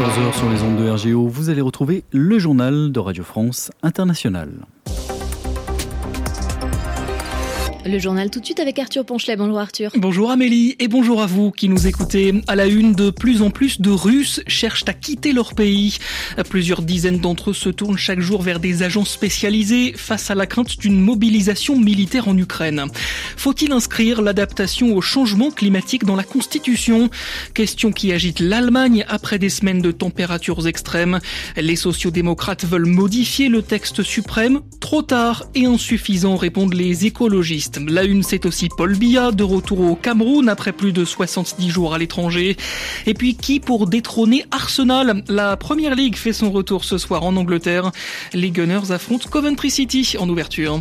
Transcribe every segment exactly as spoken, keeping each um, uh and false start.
quatorze heures sur les ondes de R G O, vous allez retrouver le journal de Radio France Internationale. Le journal tout de suite avec Arthur Ponchelet. Bonjour Arthur. Bonjour Amélie et bonjour à vous qui nous écoutez. À la une, de plus en plus de Russes cherchent à quitter leur pays. Plusieurs dizaines d'entre eux se tournent chaque jour vers des agences spécialisées face à la crainte d'une mobilisation militaire en Ukraine. Faut-il inscrire l'adaptation au changement climatique dans la Constitution ? Question qui agite l'Allemagne après des semaines de températures extrêmes. Les sociodémocrates veulent modifier le texte suprême. Trop tard et insuffisant, répondent les écologistes. La une, c'est aussi Paul Biya, de retour au Cameroun après plus de soixante-dix jours à l'étranger. Et puis, qui pour détrôner Arsenal ? La Premier League fait son retour ce soir en Angleterre. Les Gunners affrontent Coventry City en ouverture.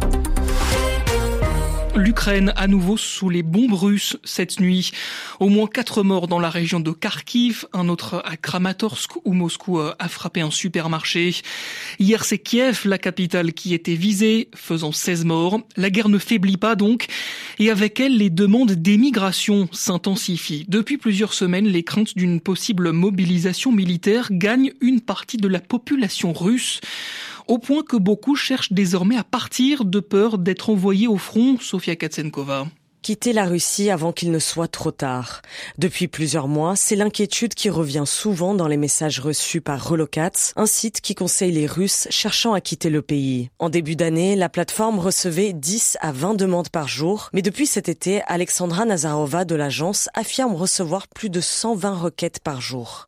L'Ukraine à nouveau sous les bombes russes cette nuit. Au moins quatre morts dans la région de Kharkiv, un autre à Kramatorsk où Moscou a frappé un supermarché. Hier, c'est Kiev, la capitale, qui était visée, faisant seize morts. La guerre ne faiblit pas donc, et avec elle, les demandes d'émigration s'intensifient. Depuis plusieurs semaines, les craintes d'une possible mobilisation militaire gagnent une partie de la population russe, au point que beaucoup cherchent désormais à partir de peur d'être envoyés au front. Sofia Katsenkova. Quitter la Russie avant qu'il ne soit trop tard. Depuis plusieurs mois, c'est l'inquiétude qui revient souvent dans les messages reçus par Relocats, un site qui conseille les Russes cherchant à quitter le pays. En début d'année, la plateforme recevait dix à vingt demandes par jour, mais depuis cet été, Alexandra Nazarova de l'agence affirme recevoir plus de cent vingt requêtes par jour.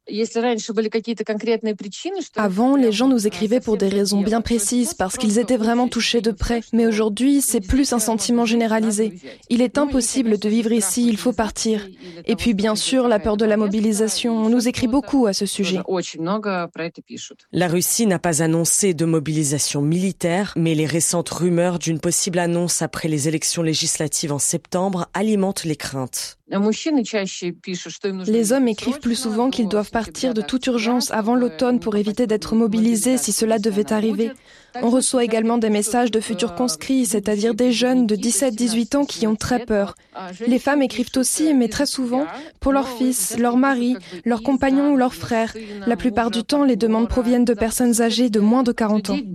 Avant, les gens nous écrivaient pour des raisons bien précises, parce qu'ils étaient vraiment touchés de près. Mais aujourd'hui, c'est plus un sentiment généralisé. Il est impossible de vivre ici, il faut partir. Et puis bien sûr, la peur de la mobilisation, on nous écrit beaucoup à ce sujet. La Russie n'a pas annoncé de mobilisation militaire, mais les récentes rumeurs d'une possible annonce après les élections législatives en septembre alimentent les craintes. Les hommes écrivent plus souvent qu'ils doivent partir de toute urgence avant l'automne pour éviter d'être mobilisés si cela devait arriver. On reçoit également des messages de futurs conscrits, c'est-à-dire des jeunes de dix-sept à dix-huit ans qui ont très peur. Les femmes écrivent aussi, mais très souvent, pour leurs fils, leurs maris, leurs compagnons ou leurs frères. La plupart du temps, les demandes proviennent de personnes âgées de moins de quarante ans.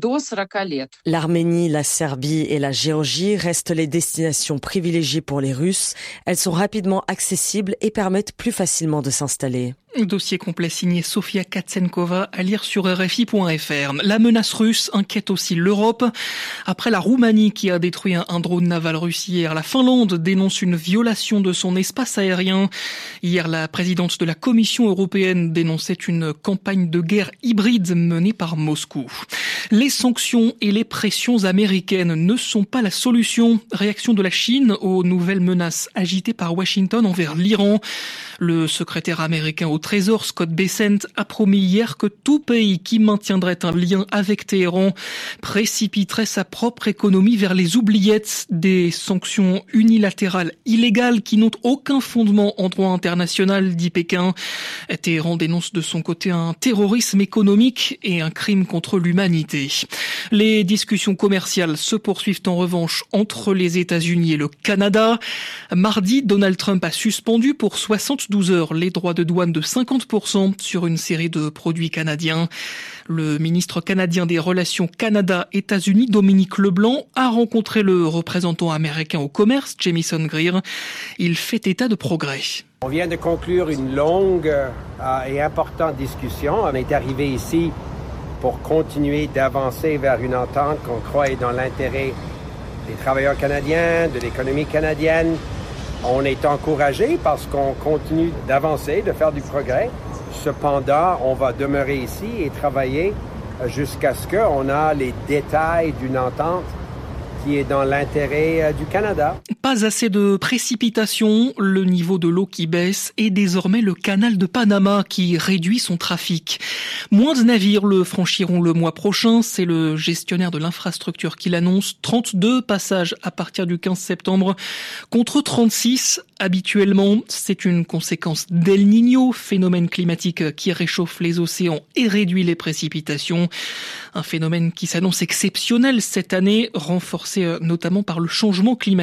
L'Arménie, la Serbie et la Géorgie restent les destinations privilégiées pour les Russes. Elles sont rapidement accessibles et permettent plus facilement de s'installer. Dossier complet signé Sofia Katsenkova à lire sur R F I point F R. La menace russe inquiète aussi l'Europe. Après la Roumanie qui a détruit un drone naval russe hier, la Finlande dénonce une violation de son espace aérien. Hier, la présidente de la Commission européenne dénonçait une campagne de guerre hybride menée par Moscou. Les sanctions et les pressions américaines ne sont pas la solution. Réaction de la Chine aux nouvelles menaces agitées par Washington envers l'Iran. Le secrétaire américain au Trésor, Scott Bessent, a promis hier que tout pays qui maintiendrait un lien avec Téhéran précipiterait sa propre économie vers les oubliettes. Des sanctions unilatérales illégales qui n'ont aucun fondement en droit international, dit Pékin. Téhéran dénonce de son côté un terrorisme économique et un crime contre l'humanité. Les discussions commerciales se poursuivent en revanche entre les États-Unis et le Canada. Mardi, Donald Trump a suspendu pour soixante-douze heures les droits de douane de cinquante pour cent sur une série de produits canadiens. Le ministre canadien des Relations Canada-États-Unis, Dominique Leblanc, a rencontré le représentant américain au commerce, Jamieson Greer. Il fait état de progrès. On vient de conclure une longue euh, et importante discussion. On est arrivé ici pour continuer d'avancer vers une entente qu'on croit est dans l'intérêt des travailleurs canadiens, de l'économie canadienne. On est encouragé parce qu'on continue d'avancer, de faire du progrès. Cependant, on va demeurer ici et travailler jusqu'à ce qu'on ait les détails d'une entente qui est dans l'intérêt du Canada. Pas assez de précipitations, le niveau de l'eau qui baisse et désormais le canal de Panama qui réduit son trafic. Moins de navires le franchiront le mois prochain, c'est le gestionnaire de l'infrastructure qui l'annonce. trente-deux passages à partir du quinze septembre contre trente-six habituellement. C'est une conséquence d'El Niño, phénomène climatique qui réchauffe les océans et réduit les précipitations. Un phénomène qui s'annonce exceptionnel cette année, renforcé notamment par le changement climatique.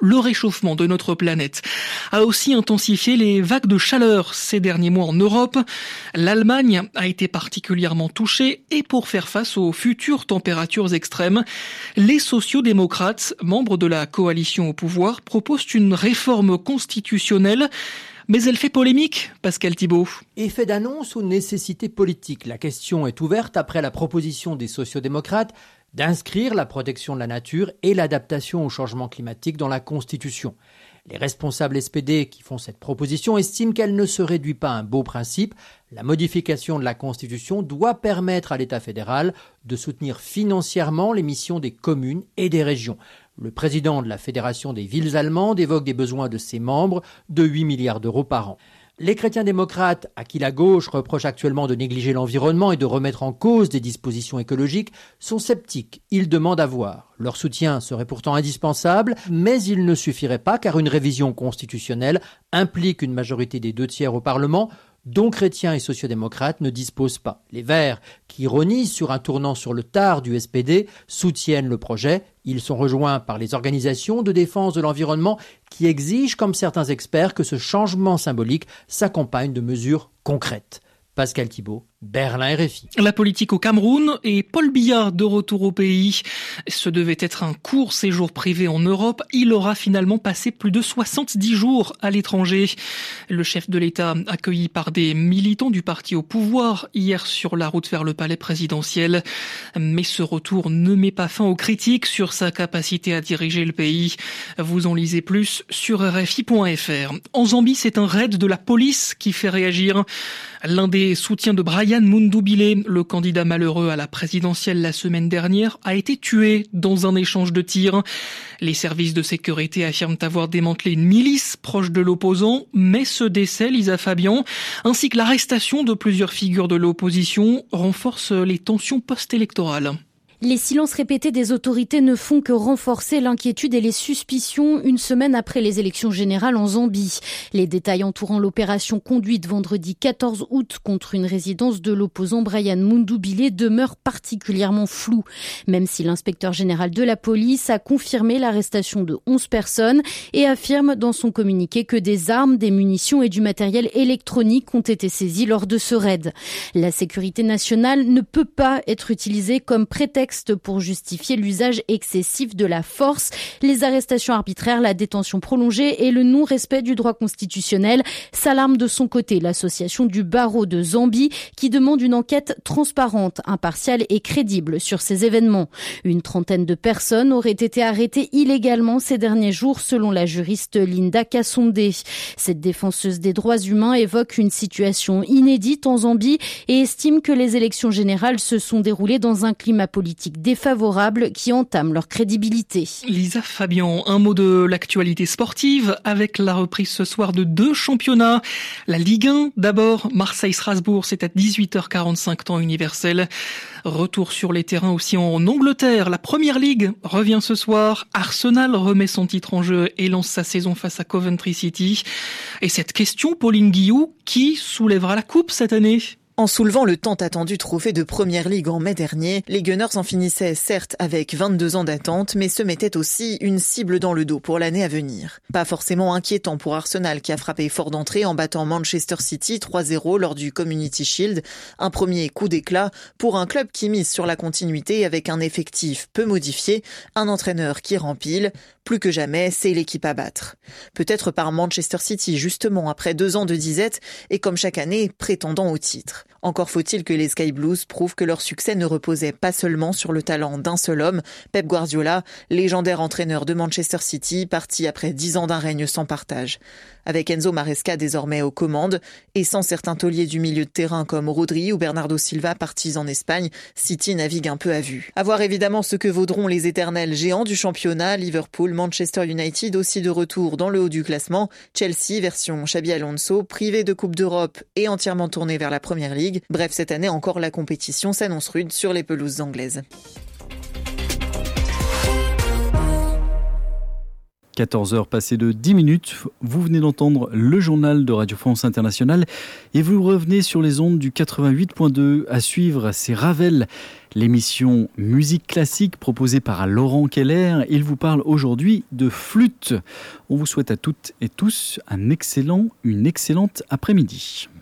le réchauffement de notre planète a aussi intensifié les vagues de chaleur ces derniers mois en Europe. L'Allemagne a été particulièrement touchée et pour faire face aux futures températures extrêmes, les sociodémocrates, membres de la coalition au pouvoir, proposent une réforme constitutionnelle. Mais elle fait polémique, Pascal Thibault. Effet d'annonce ou nécessité politique ? La question est ouverte après la proposition des sociodémocrates d'inscrire la protection de la nature et l'adaptation au changement climatique dans la Constitution. Les responsables S P D qui font cette proposition estiment qu'elle ne se réduit pas à un beau principe. La modification de la Constitution doit permettre à l'État fédéral de soutenir financièrement les missions des communes et des régions. Le président de la Fédération des villes allemandes évoque des besoins de ses membres de huit milliards d'euros par an. Les chrétiens démocrates, à qui la gauche reproche actuellement de négliger l'environnement et de remettre en cause des dispositions écologiques, sont sceptiques. Ils demandent à voir. Leur soutien serait pourtant indispensable, mais il ne suffirait pas car une révision constitutionnelle implique une majorité des deux tiers au Parlement, dont chrétiens et sociodémocrates ne disposent pas. Les Verts, qui ironisent sur un tournant sur le tard du S P D, soutiennent le projet. Ils sont rejoints par les organisations de défense de l'environnement qui exigent, comme certains experts, que ce changement symbolique s'accompagne de mesures concrètes. Pascal Thibault, Berlin R F I. La politique au Cameroun et Paul Biya de retour au pays. Ce devait être un court séjour privé en Europe. Il aura finalement passé plus de soixante-dix jours à l'étranger. Le chef de l'État, accueilli par des militants du parti au pouvoir hier sur la route vers le palais présidentiel. Mais ce retour ne met pas fin aux critiques sur sa capacité à diriger le pays. Vous en lisez plus sur R F I point F R. En Zambie, c'est un raid de la police qui fait réagir. L'un des soutiens de Brian Mundubile, le candidat malheureux à la présidentielle la semaine dernière, a été tué dans un échange de tirs. Les services de sécurité affirment avoir démantelé une milice proche de l'opposant, mais ce décès, Lisa Fabian, ainsi que l'arrestation de plusieurs figures de l'opposition, renforcent les tensions post-électorales. Les silences répétés des autorités ne font que renforcer l'inquiétude et les suspicions une semaine après les élections générales en Zambie. Les détails entourant l'opération conduite vendredi quatorze août contre une résidence de l'opposant Brian Mundubile demeurent particulièrement flous. Même si l'inspecteur général de la police a confirmé l'arrestation de onze personnes et affirme dans son communiqué que des armes, des munitions et du matériel électronique ont été saisis lors de ce raid. La sécurité nationale ne peut pas être utilisée comme prétexte pour justifier l'usage excessif de la force, les arrestations arbitraires, la détention prolongée et le non-respect du droit constitutionnel, s'alarme de son côté l'association du barreau de Zambie qui demande une enquête transparente, impartiale et crédible sur ces événements. Une trentaine de personnes auraient été arrêtées illégalement ces derniers jours selon la juriste Linda Kasonde. Cette défenseuse des droits humains évoque une situation inédite en Zambie et estime que les élections générales se sont déroulées dans un climat politique défavorables qui entament leur crédibilité. Lisa Fabian, un mot de l'actualité sportive avec la reprise ce soir de deux championnats. La Ligue un d'abord, Marseille-Strasbourg, c'est à dix-huit heures quarante-cinq temps universel. Retour sur les terrains aussi en Angleterre. La Première Ligue revient ce soir. Arsenal remet son titre en jeu et lance sa saison face à Coventry City. Et cette question, Pauline Guillou, qui soulèvera la coupe cette année ? En soulevant le tant attendu trophée de Première Ligue en mai dernier, les Gunners en finissaient certes avec vingt-deux ans d'attente, mais se mettaient aussi une cible dans le dos pour l'année à venir. Pas forcément inquiétant pour Arsenal qui a frappé fort d'entrée en battant Manchester City trois zéro lors du Community Shield. Un premier coup d'éclat pour un club qui mise sur la continuité avec un effectif peu modifié, un entraîneur qui rempile. Plus que jamais, c'est l'équipe à battre. Peut-être par Manchester City, justement, après deux ans de disette et comme chaque année, prétendant au titre. Encore faut-il que les Sky Blues prouvent que leur succès ne reposait pas seulement sur le talent d'un seul homme, Pep Guardiola, légendaire entraîneur de Manchester City, parti après dix ans d'un règne sans partage. Avec Enzo Maresca désormais aux commandes, et sans certains tauliers du milieu de terrain comme Rodri ou Bernardo Silva partis en Espagne, City navigue un peu à vue. À voir évidemment ce que vaudront les éternels géants du championnat, Liverpool, Manchester United aussi de retour dans le haut du classement, Chelsea version Xabi Alonso, privé de Coupe d'Europe et entièrement tourné vers la Première Ligue. Bref, cette année encore la compétition s'annonce rude sur les pelouses anglaises. quatorze heures passées de dix minutes, vous venez d'entendre le journal de Radio France Internationale et vous revenez sur les ondes du quatre-vingt-huit point deux. À suivre, c'est Ravel, l'émission musique classique proposée par Laurent Keller. Il vous parle aujourd'hui de flûte. On vous souhaite à toutes et tous un excellent, une excellente après-midi.